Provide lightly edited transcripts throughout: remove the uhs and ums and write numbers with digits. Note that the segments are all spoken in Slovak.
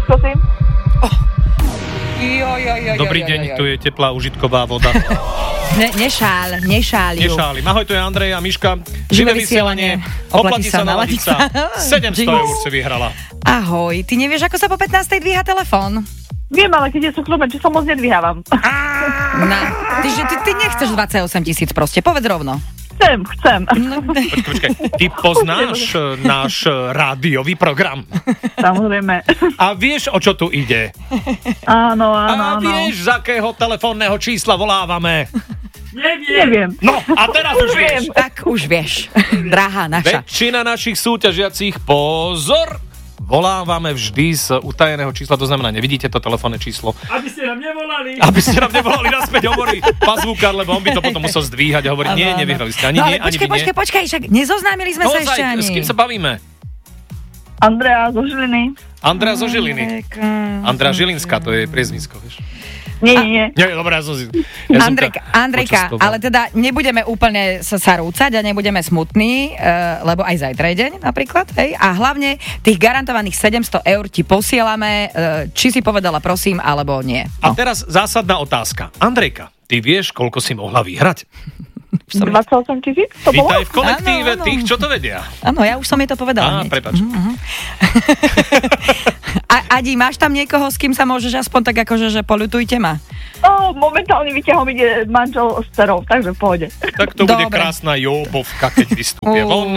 prosím. Dobrý deň, tu je teplá užitková voda. Nešáli. Ahoj, tu je Andrej a Miška. Živé vysielanie. Oplatí sa naladiť sa. 700 eur si vyhrala. Ahoj, ty nevieš, ako sa po 15. dvíha telefón? Viem, ale keď je súkromné, čo sa moc nedvíhávam. Ty nechceš 28 000 proste, povedz rovno. Chcem. Počkaj, ty poznáš náš rádiový program? Samozrejme. A vieš, o čo tu ide? Áno. A vieš, z akého telefónneho čísla volávame? Neviem. No, a teraz už vieš. Tak už vieš, drahá naša. Väčšina našich súťažiacich, pozor, volávame vždy z utajeného čísla, to znamená, nevidíte to telefónne číslo. Aby ste nám nevolali naspäť, hovorí pazvúkar, lebo on by to potom musel zdvíhať a hovoriť, nie, nevyhrali ste, ani nie, ani vy nie. Počkaj, však nezoznámili sme sa ešte ani. S kým sa bavíme? Andrea zo Žiliny. Andrea zo Žiliny. Andrea Žilinská, to je priezvisko, vieš. Nie. Dobre, Andrejka, ale teda nebudeme úplne sa rúcať a nebudeme smutní, lebo aj zajtra je deň napríklad, hej? A hlavne tých garantovaných 700 eur ti posielame, či si povedala prosím, alebo nie. A teraz zásadná otázka. Andrejka, ty vieš, koľko si mohla vyhrať? 28 000 to bolo? Vítaj v kolektíve tých, čo to vedia. Áno, ja už som jej to povedala. Prepáč. Adi, máš tam niekoho, s kým sa môžeš aspoň tak akože, že poľutujte ma? Momentálne vyťahom ide manžel s dcerou, takže pôjde. Tak to bude krásna Jobovka, keď vystúpie von.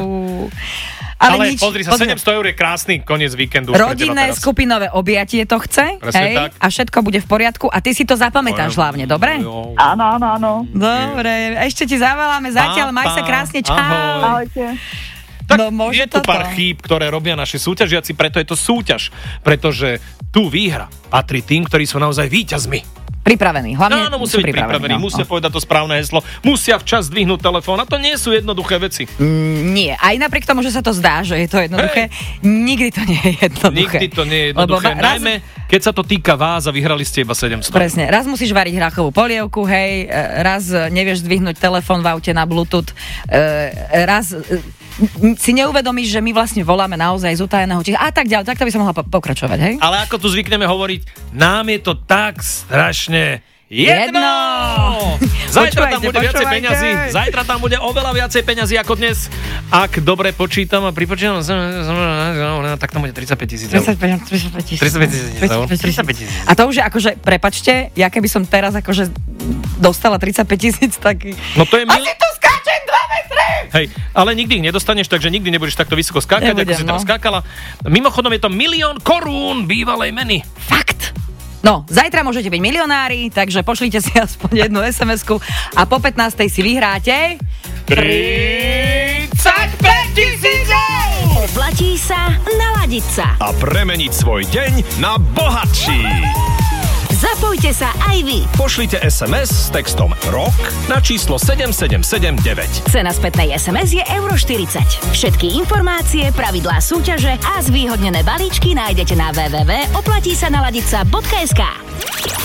Ale pozri sa, 700 eur je krásny koniec víkendu. Rodinné skupinové objatie to chce, hej? A všetko bude v poriadku a ty si to zapamätáš hlavne, dobre? Áno. Dobre, ešte ti zavoláme zatiaľ, maj sa krásne, čau. Ahojte. Tak je tu pár chýb, ktoré robia naši súťažiaci, preto je to súťaž. Pretože tu výhra patrí tým, ktorí sú naozaj víťazmi. Pripravení, hlavne musia byť pripravení, musia povedať to správne heslo, musia včas zdvihnúť telefón a to nie sú jednoduché veci. Nie, aj napriek tomu, že sa to zdá, že je to jednoduché, nikdy to nie je jednoduché. Nikdy to nie je jednoduché, najmä keď sa to týka vás a vyhrali ste iba 700. Presne, raz musíš variť hrachovú polievku, hej, raz nevieš zdvihnúť telefón v aute na Bluetooth, raz si neuvedomíš, že my vlastne voláme naozaj z utajeného čísla a tak ďalej, tak to by som mohla pokračovať, hej? Ale ako tu zvykneme hovoriť, nám je to tak strašne jedno! Zajtra tam bude viacej peňazí, zajtra tam bude oveľa viacej peňazí ako dnes. Ak dobre počítam a pripočítam, tak tam bude 35 000 eur. 35 000 eur. A to už je akože, prepačte, ja keby som teraz akože dostala 35 000, tak... No to je asi tu skáčem 2 metre! Hej, ale nikdy ich nedostaneš, takže nikdy nebudeš takto vysoko skákať, ako si teraz skákala. Mimochodom je to 1 000 000 korún bývalej meny. Fakt? No, zajtra môžete byť milionári, takže pošlite si aspoň jednu SMS-ku a po 15. si vyhráte 35 000 eur! Oplatí sa naladiť sa a premeniť svoj deň na bohatší. Zapojte sa aj vy. Pošlite SMS s textom ROK na číslo 7779. Cena spätnej SMS je €40. Všetky informácie, pravidlá súťaže a zvýhodnené balíčky nájdete na www.oplatísanaladica.sk.